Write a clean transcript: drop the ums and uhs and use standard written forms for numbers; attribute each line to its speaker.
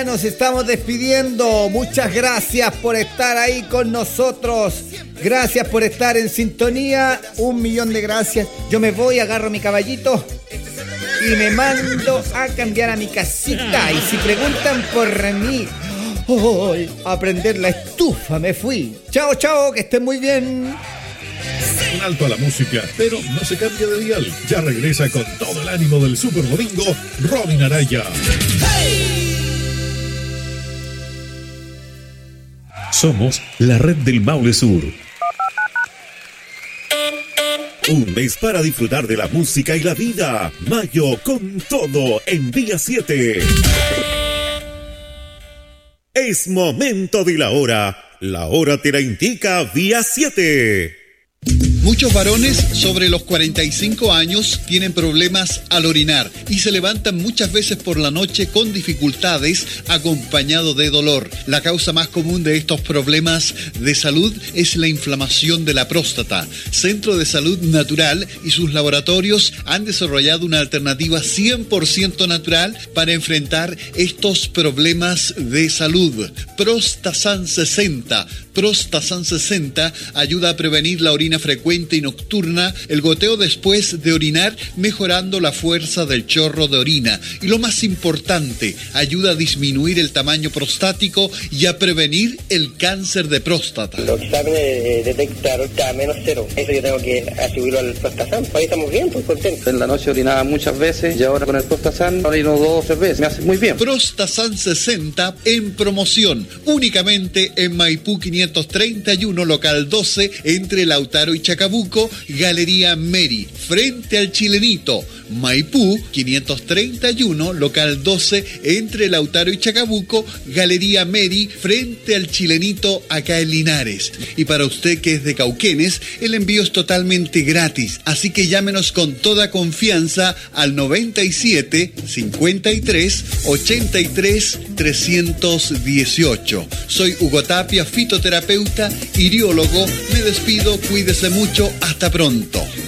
Speaker 1: ya nos estamos despidiendo. Muchas gracias por estar ahí con nosotros. Gracias por estar en sintonía. 1.000.000 de gracias. Yo me voy, agarro mi caballito y me mando a cambiar a mi casita. Y si preguntan por mí, a prender la estufa me fui. Chao, chao, que estén muy bien.
Speaker 2: Un alto a la música, pero no se cambia de dial. Ya regresa con todo el ánimo del Super Domingo, Robin Araya.
Speaker 3: Somos la red del Maule Sur. Un mes para disfrutar de la música y la vida. Mayo con todo en día 7. Es momento de la hora. La hora te la indica día 7.
Speaker 4: Muchos varones sobre los 45 años tienen problemas al orinar y se levantan muchas veces por la noche con dificultades acompañado de dolor. La causa más común de estos problemas de salud es la inflamación de la próstata. Centro de Salud Natural y sus laboratorios han desarrollado una alternativa 100% natural para enfrentar estos problemas de salud. Prostasan 60. Prostasan 60 ayuda a prevenir la orina frecuente y nocturna, el goteo después de orinar, mejorando la fuerza del chorro de orina. Y lo más importante, ayuda a disminuir el tamaño prostático y a prevenir el cáncer de próstata.
Speaker 5: Los exámenes detectaron que menos 0. Eso yo tengo que atribuirlo al Prostasan. Ahí estamos bien, pues contentos.
Speaker 6: En la noche orinaba muchas veces y ahora con el Prostasan orino 2 o 3 veces. Me hace muy bien.
Speaker 4: Prostasan 60 en promoción, únicamente en Maipú 531, local 12, entre Lautaro y Chacabuco, Galería Meri, frente al Chilenito. Maipú 531, local 12, entre Lautaro y Chacabuco, Galería Meri, frente al Chilenito, acá en Linares. Y para usted que es de Cauquenes, el envío es totalmente gratis, así que llámenos con toda confianza al 97 53 83 318. Soy Hugo Tapia, fitoterapeuta, iriólogo. Me despido, cuídese mucho, hasta pronto.